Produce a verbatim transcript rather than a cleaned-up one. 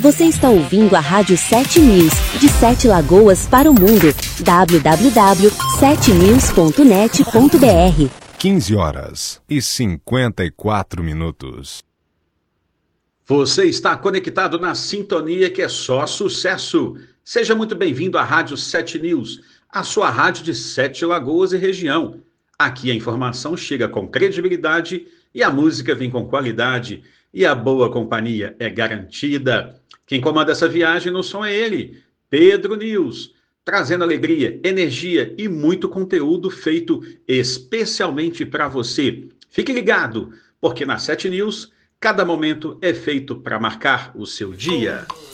Você está ouvindo a Rádio sete News, de Sete Lagoas para o mundo. w w w ponto sete news ponto net ponto b r. quinze horas e cinquenta e quatro minutos. Você está conectado na sintonia que é só sucesso. Seja muito bem-vindo à Rádio sete News, a sua rádio de Sete Lagoas e região. Aqui a informação chega com credibilidade e a música vem com qualidade e a boa companhia é garantida. Quem comanda essa viagem no som é ele, Pedro News, trazendo alegria, energia e muito conteúdo feito especialmente para você. Fique ligado, porque na sete News, cada momento é feito para marcar o seu dia.